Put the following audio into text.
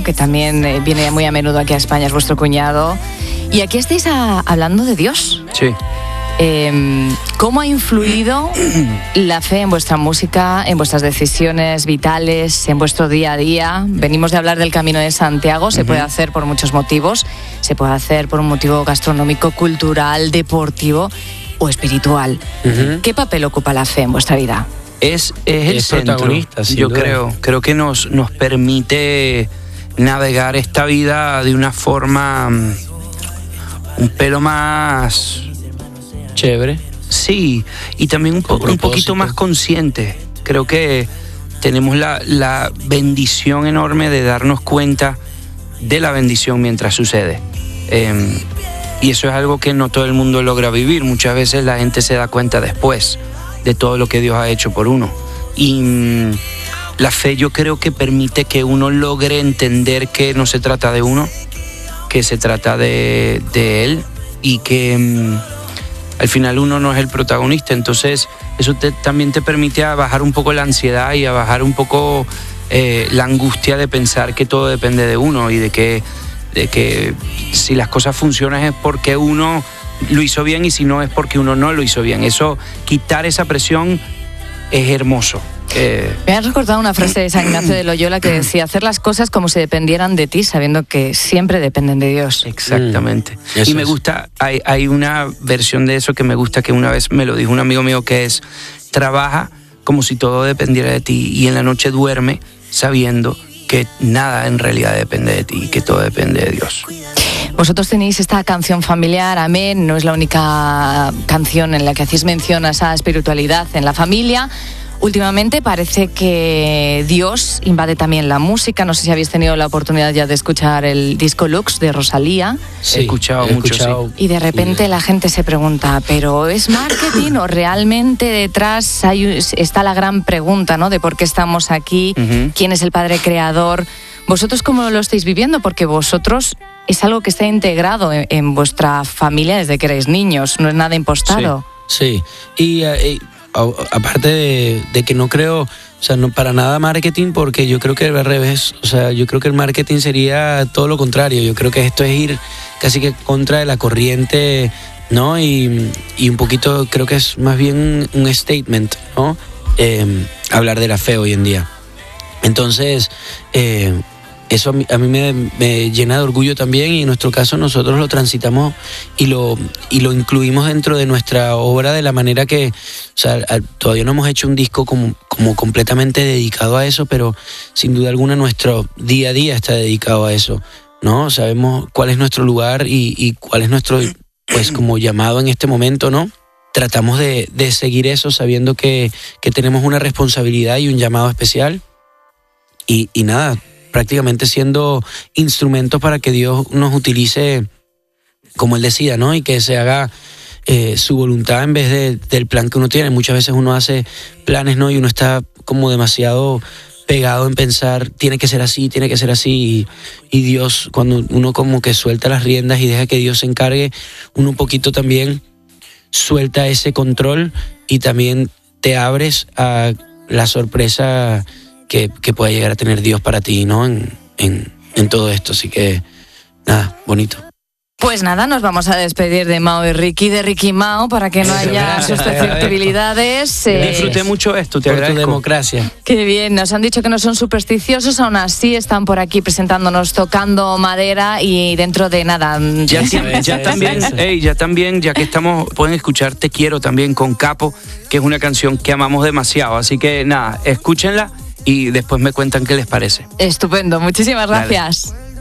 que también viene muy a menudo aquí a España, es vuestro cuñado. Y aquí estáis hablando de Dios. Sí. ¿Cómo ha influido la fe en vuestra música, en vuestras decisiones vitales, en vuestro día a día? Venimos de hablar del Camino de Santiago, se puede hacer por muchos motivos, se puede hacer por un motivo gastronómico, cultural, deportivo o espiritual. ¿Qué papel ocupa la fe en vuestra vida? Es el centro, protagonista, yo creo que nos permite navegar esta vida de una forma un pelo más chévere. Sí, y también un poquito más consciente. Creo que tenemos la bendición enorme de darnos cuenta de la bendición mientras sucede. Y eso es algo que no todo el mundo logra vivir. Muchas veces la gente se da cuenta después de todo lo que Dios ha hecho por uno. Y la fe, yo creo que permite que uno logre entender que no se trata de uno, que se trata de Él, y que al final uno no es el protagonista. Entonces eso también te permite a bajar un poco la ansiedad y a bajar un poco la angustia de pensar que todo depende de uno, y de que si las cosas funcionan es porque uno lo hizo bien, y si no es porque uno no lo hizo bien. Eso, quitar esa presión es hermoso. Me has recordado una frase de San Ignacio de Loyola que decía: hacer las cosas como si dependieran de ti, sabiendo que siempre dependen de Dios. Exactamente. Y me gusta, hay una versión de eso que me gusta, que una vez me lo dijo un amigo mío, que es: trabaja como si todo dependiera de ti, y en la noche duerme sabiendo que nada en realidad depende de ti, que todo depende de Dios. Vosotros tenéis esta canción familiar, Amén, no es la única canción en la que hacéis mención a esa espiritualidad en la familia. Últimamente parece que Dios invade también la música. No sé si habéis tenido la oportunidad ya de escuchar el disco Lux de Rosalía. Sí, he escuchado mucho. Sí. Y de repente la gente se pregunta, ¿pero es marketing o realmente detrás está la gran pregunta, ¿no? De por qué estamos aquí, quién es el padre creador? ¿Vosotros cómo lo estáis viviendo? Porque vosotros es algo que está integrado en vuestra familia desde que erais niños, no es nada impostado. Sí. Y aparte de que no creo, o sea, no para nada marketing, porque yo creo que al revés, o sea, yo creo que el marketing sería todo lo contrario. Yo creo que esto es ir casi que contra de la corriente, ¿no? Y un poquito creo que es más bien un statement, ¿no? Hablar de la fe hoy en día. Entonces, eso a mí me llena de orgullo también, y en nuestro caso nosotros lo transitamos y lo incluimos dentro de nuestra obra de la manera que, o sea, todavía no hemos hecho un disco como completamente dedicado a eso, pero sin duda alguna nuestro día a día está dedicado a eso, ¿no? Sabemos cuál es nuestro lugar y cuál es nuestro, pues, como llamado en este momento, ¿no? Tratamos de seguir eso sabiendo que tenemos una responsabilidad y un llamado especial, y nada, prácticamente siendo instrumentos para que Dios nos utilice como Él decida, ¿no? Y que se haga su voluntad en vez del plan que uno tiene. Muchas veces uno hace planes, ¿no? Y uno está como demasiado pegado en pensar, tiene que ser así, y Dios, cuando uno como que suelta las riendas y deja que Dios se encargue, uno un poquito también suelta ese control y también te abres a la sorpresa que pueda llegar a tener Dios para ti, ¿no? En todo esto. Así que, nada, bonito. Pues nada, nos vamos a despedir de Mao y Ricky, de Ricky y Mao, para que no haya susceptibilidades. Disfruté mucho esto, te agradezco. Por tu democracia. Qué bien, nos han dicho que no son supersticiosos, aún así están por aquí presentándonos, tocando madera, y dentro de nada... Ya también, ya que estamos, pueden escuchar Te Quiero también con Capo, que es una canción que amamos demasiado, así que nada, escúchenla y después me cuentan qué les parece. Estupendo, muchísimas gracias. Dale.